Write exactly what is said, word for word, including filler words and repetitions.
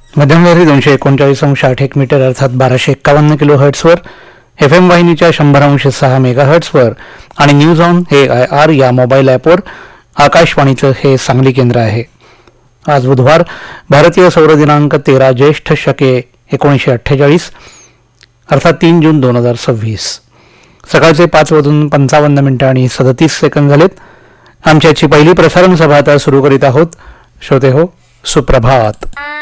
मध्यमलहरी दोनशे एकोणचाळीस अंश आठ एक मीटर अर्थात बाराशे एक्कावन्न किलो हर्ट्सवर, एफ एम वाहिनीच्या शंभर अंश सहा मेगा हर्ट्सवर आणि न्यूज ऑन हे आय आर या मोबाईल ॲपवर आकाशवाणीचं हे सांगली केंद्र आहे. आज बुधवार, भारतीय सौर दिनांक तेरा ज्येष्ठ शके एकोणीसशे अठ्ठेचाळीस अर्थात तीन जून दोन हजार सव्वीस. सकाळचे पाच वाजून पंचावन्न मिनिटं आणि सदतीस सेकंद झालेत. आमच्याची पहिली प्रसारण सभा आता सुरू करीत आहोत. श्रोते हो, सुप्रभात.